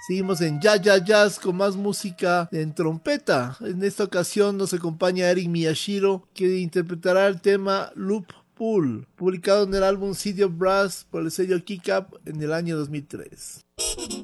Seguimos en Jazz con más música en trompeta. En esta ocasión nos acompaña Eric Miyashiro, que interpretará el tema Loop Pool, publicado en el álbum City of Brass por el sello Kick Up en el año 2003.